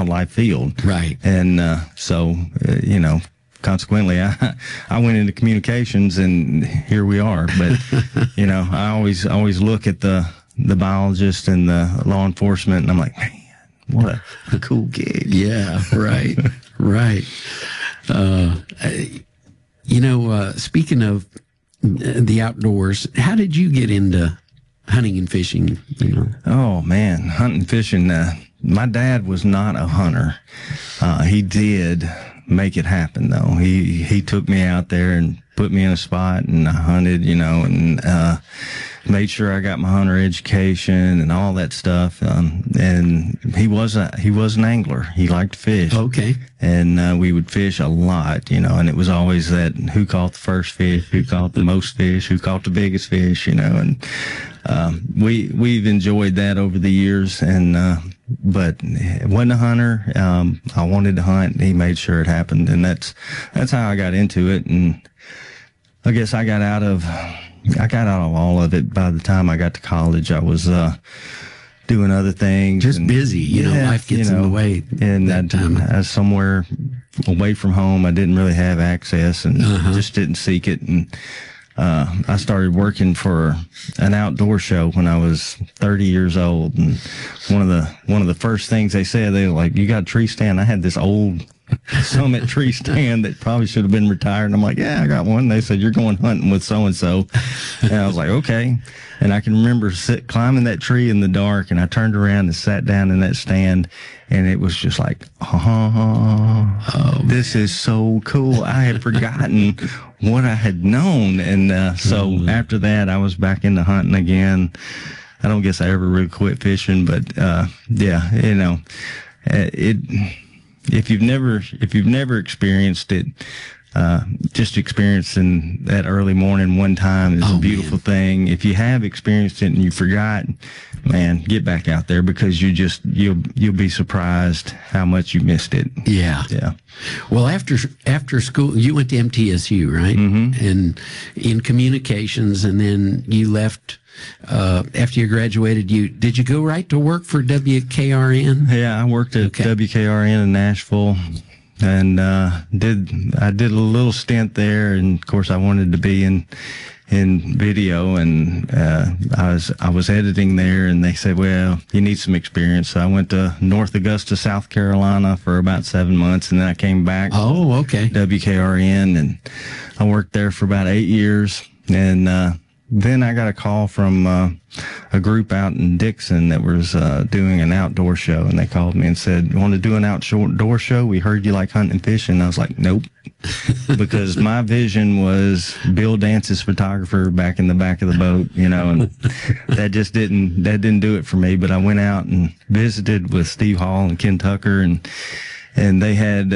wildlife field. Right. And consequently, I went into communications, and here we are. But I always look at the biologist and the law enforcement, and I'm like, man, what a cool gig. Yeah, right, right. Speaking of the outdoors, how did you get into hunting and fishing? Oh man, hunting and fishing. My dad was not a hunter. He did make it happen though. He took me out there and put me in a spot, and I hunted, and made sure I got my hunter education and all that stuff. And he was an angler. He liked to fish. Okay. And we would fish a lot, and it was always that who caught the first fish, who caught the most fish, who caught the biggest fish, and we've enjoyed that over the years. And but wasn't a hunter. I wanted to hunt, and he made sure it happened, and that's how I got into it. And I guess I got out of all of it. By the time I got to college, I was doing other things. Just busy, life gets in the way. And that time. I was somewhere away from home. I didn't really have access, and just didn't seek it. And I started working for an outdoor show when I was 30 years old. And one of the first things they said, they were like, "You got a tree stand?" I had this old Summit tree stand that probably should have been retired. And I'm like, "Yeah, I got one." They said, "You're going hunting with so-and-so." And I was like, "Okay." And I can remember climbing that tree in the dark, and I turned around and sat down in that stand, and it was just like, this is so cool. I had forgotten what I had known. And so after that, I was back into hunting again. I don't guess I ever really quit fishing, but if you've never experienced it, just experiencing that early morning one time is a beautiful thing. If you have experienced it and you forgot, man, get back out there, because you'll be surprised how much you missed it. Yeah. Yeah. Well, after school, you went to MTSU, right? Mm-hmm. And in communications, and then you left after you graduated. Did you go right to work for WKRN? Yeah, I worked at WKRN in Nashville. And I did a little stint there, and of course I wanted to be in video, and I was editing there, and they said, "Well, you need some experience." So I went to North Augusta, South Carolina for about 7 months, and then I came back. Oh, okay. WKRN, and I worked there for about 8 years, and then I got a call from a group out in Dixon that was doing an outdoor show, and they called me and said, "You want to do an outdoor show? We heard you like hunting and fishing." And I was like, "Nope," because my vision was Bill Dance's photographer back in the back of the boat, and that didn't do it for me. But I went out and visited with Steve Hall and Ken Tucker, and they had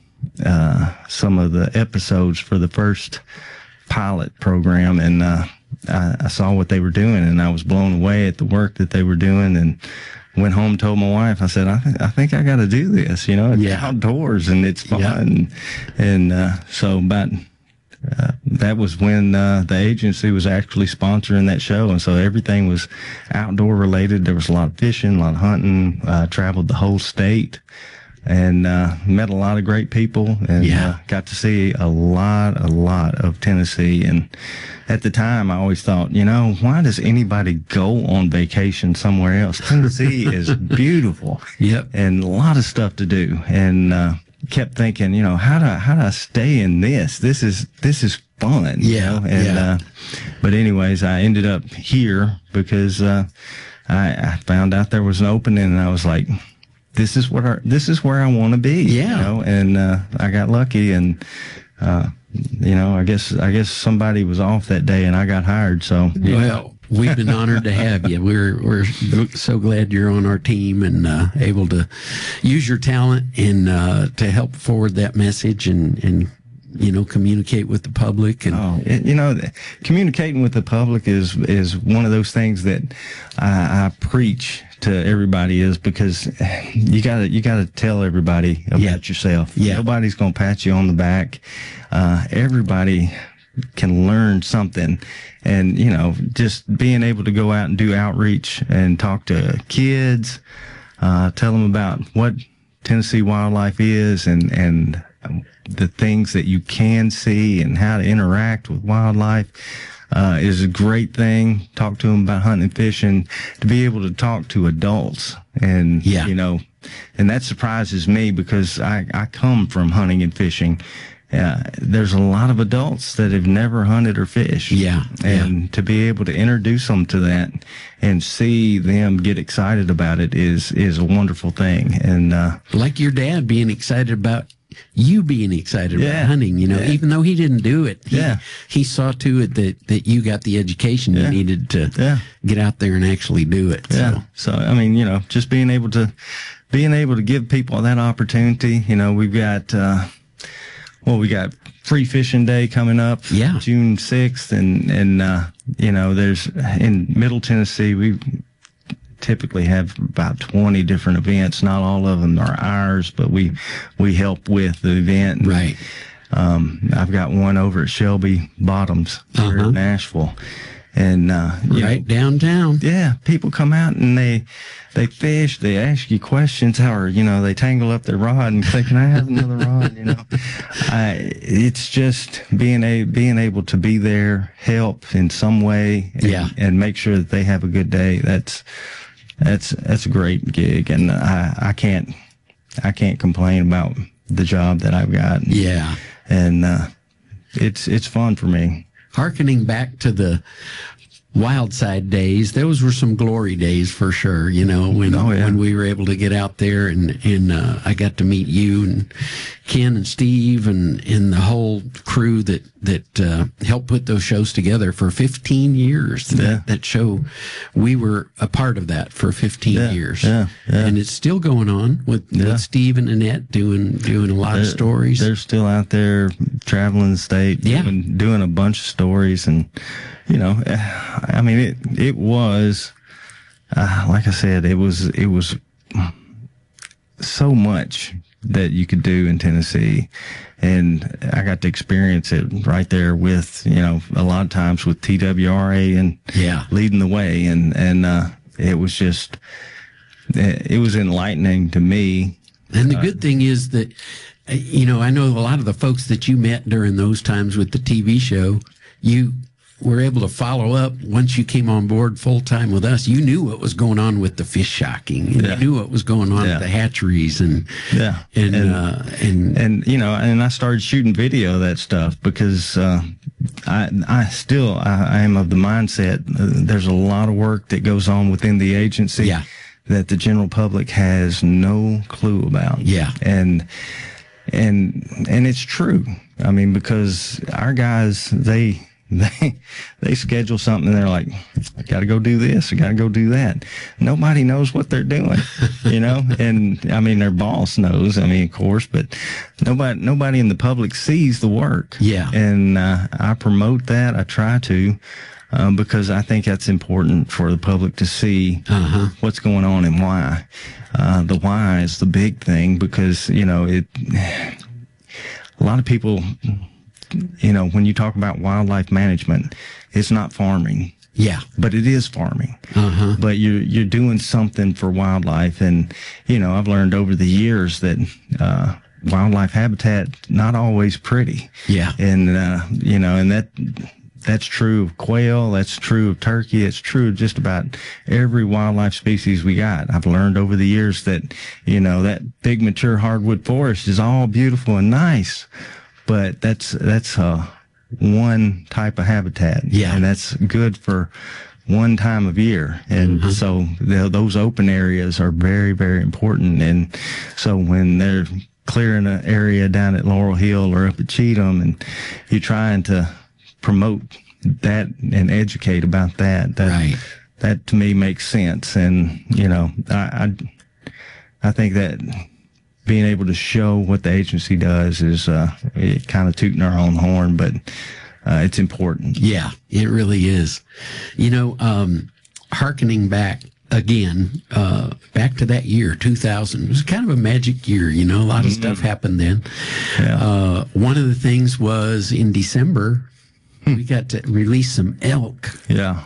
some of the episodes for the first pilot program, and I saw what they were doing, and I was blown away at the work that they were doing, and went home and told my wife. I said, I think I got to do this. It's outdoors and it's fun. And so about that was when the agency was actually sponsoring that show, and so everything was outdoor related. There was a lot of fishing, a lot of hunting. Traveled the whole state, and met a lot of great people, and got to see a lot of Tennessee. And at the time, I always thought, why does anybody go on vacation somewhere else? Tennessee is beautiful, and a lot of stuff to do. And kept thinking, how do I stay in this? This is fun, And but anyways, I ended up here because I found out there was an opening, and I was like, this is where I want to be, and I got lucky, and I guess somebody was off that day, and I got hired. So well, we've been honored to have you. We're so glad you're on our team and able to use your talent and to help forward that message and communicate with the public. And communicating with the public is one of those things that I preach to everybody, is because you gotta tell everybody about yourself. Nobody's gonna pat you on the back. Everybody can learn something, and just being able to go out and do outreach and talk to kids, tell them about what Tennessee wildlife is, and the things that you can see and how to interact with wildlife is a great thing. Talk to them about hunting and fishing. To be able to talk to adults, and you know, and that surprises me because I come from hunting and fishing. There's a lot of adults that have never hunted or fished. And to be able to introduce them to that and see them get excited about it is a wonderful thing. And like your dad being excited about you being excited about hunting, you know, even though he didn't do it. He saw to it that you got the education you needed to get out there and actually do it. So I mean, you know, just being able to give people that opportunity. You know, we've got we got Free Fishing Day coming up, June 6th, and you know, there's in Middle Tennessee we typically have about 20 different events. Not all of them are ours, but we help with the event. Right. I've got one over at Shelby Bottoms here in Nashville, and downtown. Yeah, people come out and they fish. They ask you questions. They tangle up their rod and say, "Can I have another rod?" You know, it's just being able to be there, help in some way, and make sure that they have a good day. That's a great gig, and I can't complain about the job that I've got. And it's fun for me. Harkening back to the Wildside days, those were some glory days for sure. You know, when we were able to get out there and I got to meet you and Ken and Steve and the whole crew that helped put those shows together for 15 years. That show, we were a part of that for 15 years. And it's still going on with Steve and Annette doing a lot of stories. They're still out there traveling the state, doing a bunch of stories. And you know, I mean, it was, like I said, it was so much that you could do in Tennessee. And I got to experience it right there with, you know, a lot of times with TWRA and leading the way. And it was just, it was enlightening to me. And the good thing is that, you know, I know a lot of the folks that you met during those times with the TV show, you were able to follow up once you came on board full time with us. You knew what was going on with the fish shocking, and you knew what was going on at the hatcheries, and you know, and I started shooting video of that stuff because I am of the mindset there's a lot of work that goes on within the agency that the general public has no clue about. And it's true. I mean, because our guys, they schedule something and they're like, I got to go do this, I got to go do that. Nobody knows what they're doing, you know? And I mean, their boss knows, I mean, of course, but nobody in the public sees the work. And I promote that. I try to, because I think that's important for the public to see what's going on and why. The why is the big thing, because, you know, a lot of people, you know, when you talk about wildlife management, it's not farming. But it is farming. But you're doing something for wildlife. And, you know, I've learned over the years that wildlife habitat not always pretty. And, you know, and that's true of quail, that's true of turkey, it's true of just about every wildlife species we got. I've learned over the years that, you know, that big mature hardwood forest is all beautiful and nice, but that's one type of habitat. And that's good for one time of year. And so those open areas are very, very important. And so when they're clearing an area down at Laurel Hill or up at Cheatham and you're trying to promote that and educate about that that to me makes sense. And, you know, I think that being able to show what the agency does is it kind of tooting our own horn, but it's important. It really is. You know, hearkening back again, back to that year, 2000, it was kind of a magic year. You know, a lot of stuff happened then. One of the things was in December, we got to release some elk.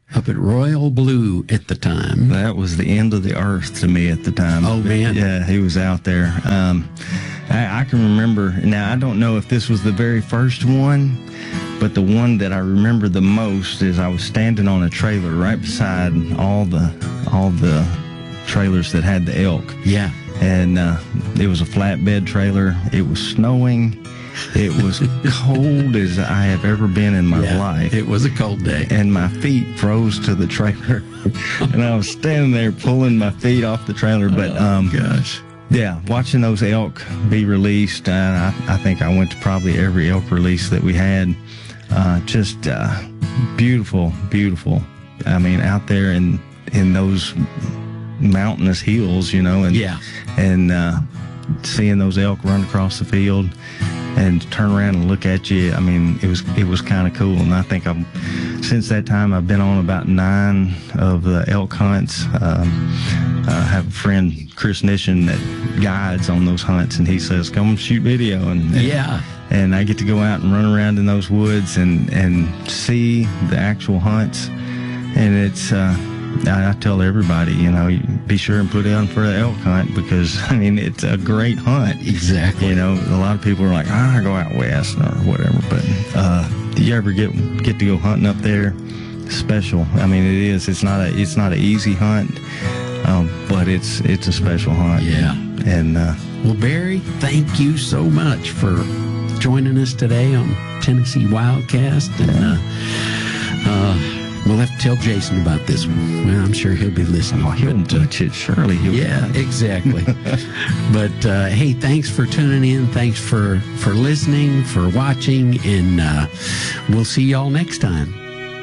up at Royal Blue at the time. That was the end of the earth to me at the time. Oh, man. Yeah, he was out there. I can remember, now I don't know if this was the very first one, but the one that I remember the most is I was standing on a trailer right beside all the trailers that had the elk. Yeah. And it was a flatbed trailer. It was snowing. It was cold as I have ever been in my life. It was a cold day. And my feet froze to the trailer. And I was standing there pulling my feet off the trailer. But, gosh. Yeah, watching those elk be released, I think I went to probably every elk release that we had. Just beautiful, beautiful. I mean, out there in those mountainous hills, you know, and seeing those elk run across the field and turn around and look at you. I mean, it was kind of cool. And I think since that time I've been on about 9 of the elk hunts. I have a friend, Chris Nishin, that guides on those hunts, and he says, "Come shoot video." And I get to go out and run around in those woods and see the actual hunts. And it's I tell everybody, you know, be sure and put in for an elk hunt, because I mean it's a great hunt. Exactly. You know, a lot of people are like, I go out west or whatever, but do you ever get to go hunting up there? Special. I mean, it is. It's not an easy hunt, but it's a special hunt. Yeah. And well, Barry, thank you so much for joining us today on Tennessee Wildcast, and we'll have to tell Jason about this one. Well, I'm sure he'll be listening. Oh, he'll touch it. Surely he'll. Yeah, exactly. But hey, thanks for tuning in. Thanks for listening, for watching, and we'll see y'all next time.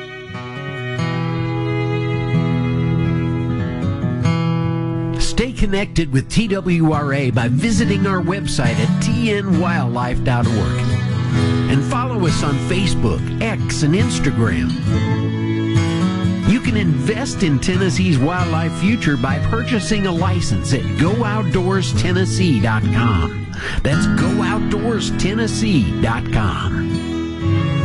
Stay connected with TWRA by visiting our website at tnwildlife.org and follow us on Facebook, X, and Instagram. You can invest in Tennessee's wildlife future by purchasing a license at GoOutdoorsTennessee.com. That's GoOutdoorsTennessee.com.